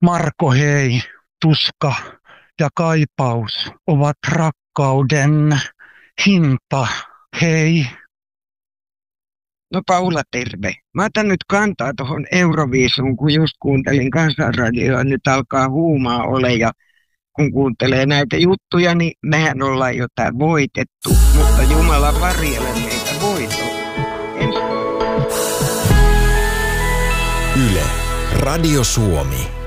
Marko, hei, tuska ja kaipaus ovat rakkauden hinta, hei. No Paula, terve. Mä otan nyt kantaa tuohon Euroviisuun, kun just kuuntelin Kansanradioa, nyt alkaa huumaa ole ja kun kuuntelee näitä juttuja, niin mehän ollaan jotain voitettu, mutta Jumala varjele meitä voitolla. Yle, Radio Suomi.